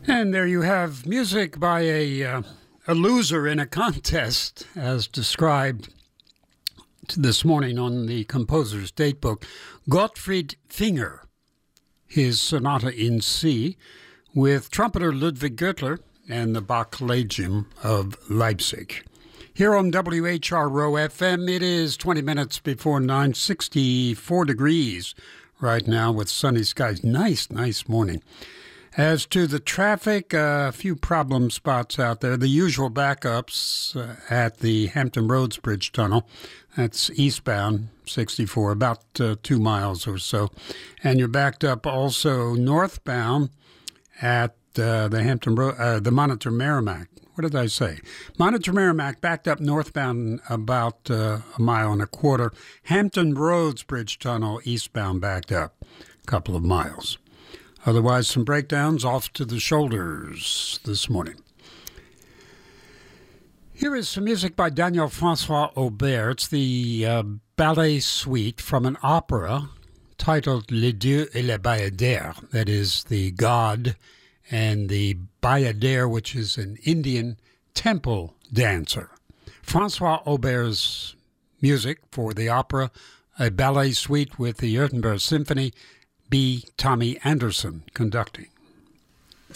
And there you have music by a loser in a contest, as described this morning on the composer's datebook, Gottfried Finger, his Sonata in C, with trumpeter Ludwig Göttler and the Bach Collegium of Leipzig. Here on WHRO FM, it is 20 minutes before 9, 64 degrees right now with sunny skies. Nice morning. As to the traffic, a few problem spots out there. The usual backups at the Hampton Roads Bridge Tunnel. That's eastbound 64, about 2 miles or so. And you're backed up also northbound at the Hampton Road, the Monitor Merrimack. What did I say? Monitor Merrimack backed up northbound about a mile and a quarter. Hampton Roads Bridge Tunnel eastbound backed up a couple of miles. Otherwise, some breakdowns off to the shoulders this morning. Here is some music by Daniel Francois Aubert. It's the ballet suite from an opera titled Les Dieux et les Bayadères. That is the god and the bayadère, which is an Indian temple dancer. Francois Aubert's music for the opera, a ballet suite with the Württemberg Symphony, B. Tommy Anderson conducting.